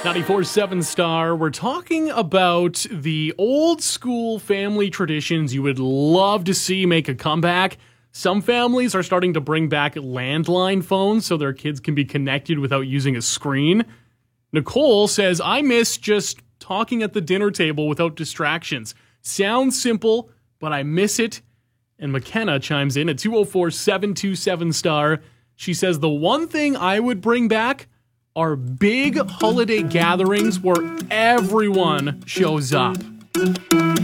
94.7 Star, we're talking about the old school family traditions you would love to see make a comeback. Some families are starting to bring back landline phones so their kids can be connected without using a screen. Nicole says, I miss just talking at the dinner table without distractions. Sounds simple, but I miss it. And McKenna chimes in at 204-727 Star. She says, the one thing I would bring back are big holiday gatherings where everyone shows up.